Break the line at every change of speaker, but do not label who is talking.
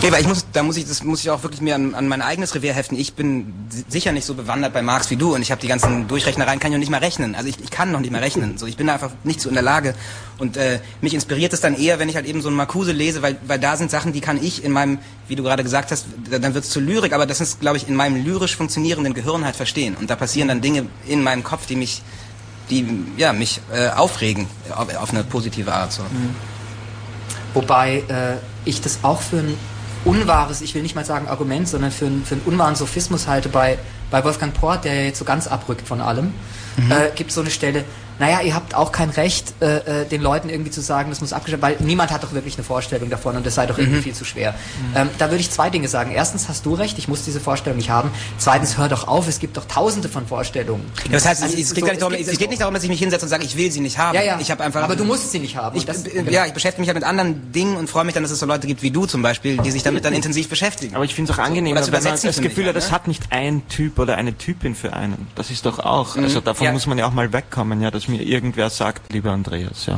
Nee, weil das muss ich auch wirklich mir an mein eigenes Revier heften. Ich bin sicher nicht so bewandert bei Marx wie du und ich habe die ganzen Durchrechnereien, kann ich noch nicht mal rechnen. Also ich kann noch nicht mal rechnen. So, ich bin da einfach nicht so in der Lage. Und mich inspiriert es dann eher, wenn ich halt eben so einen Marcuse lese, weil da sind Sachen, die kann ich in meinem, wie du gerade gesagt hast, dann wird's zur Lyrik, aber das ist, glaube ich, in meinem lyrisch funktionierenden Gehirn halt verstehen. Und da passieren dann Dinge in meinem Kopf, die mich aufregen, auf eine positive Art. So.
Wobei ich das auch für ein unwahres, ich will nicht mal sagen Argument, sondern für einen unwahren Sophismus halte bei Wolfgang Port, der jetzt so ganz abrückt von allem, gibt so eine Stelle, naja, ihr habt auch kein Recht, den Leuten irgendwie zu sagen, das muss abgeschafft werden, weil niemand hat doch wirklich eine Vorstellung davon und das sei doch irgendwie viel zu schwer. Da würde ich zwei Dinge sagen. Erstens, hast du recht, ich muss diese Vorstellung nicht haben. Zweitens, hör doch auf, es gibt doch tausende von Vorstellungen.
Ja, das heißt, also es geht nicht darum, dass ich mich hinsetze und sage, ich will sie nicht haben.
Ja.
Ich habe einfach,
aber du musst sie nicht haben.
Ich beschäftige mich ja mit anderen Dingen und freue mich dann, dass es so Leute gibt wie du zum Beispiel, die sich damit dann intensiv beschäftigen.
Aber ich finde es auch angenehm, wenn man das Gefühl hat, das hat nicht ein Typ oder eine Typin für einen. Das ist doch auch, also davon muss man ja auch mal wegkommen, ja, dass mir irgendwer sagt, lieber Andreas, ja.